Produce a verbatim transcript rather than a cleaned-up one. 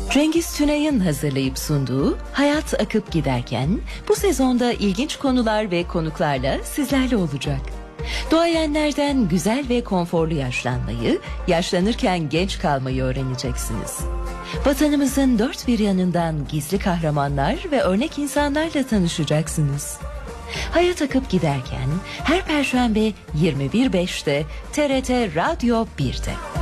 Cengiz Tüney'in hazırlayıp sunduğu Hayat Akıp Giderken bu sezonda ilginç konular ve konuklarla sizlerle olacak. Duayenlerden güzel ve konforlu yaşlanmayı, yaşlanırken genç kalmayı öğreneceksiniz. Vatanımızın dört bir yanından gizli kahramanlar ve örnek insanlarla tanışacaksınız. Hayat Akıp Giderken her Perşembe yirmi bir beşte T R T Radyo bir'de.